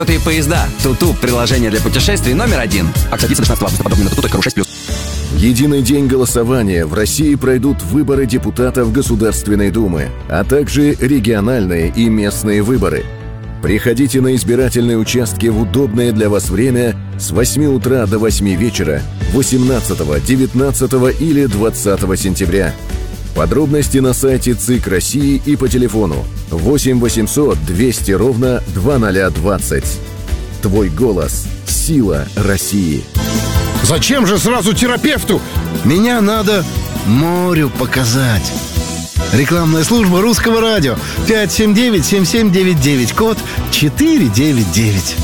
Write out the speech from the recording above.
Поезда. Туту. Приложение для путешествий номер 1. Акция длится до 16 августа. Подробнее на tutu.ru 6+. В единый день голосования в России пройдут выборы депутатов Государственной Думы, а также региональные и местные выборы. Приходите на избирательные участки в удобное для вас время с 8 утра до 8 вечера 18, 19 или 20 сентября. Подробности на сайте ЦИК России и по телефону 8 800 200 ровно 2020. Твой голос – сила России. Зачем же сразу терапевту? Меня надо морю показать. Рекламная служба Русского радио. 579-7799, код 499.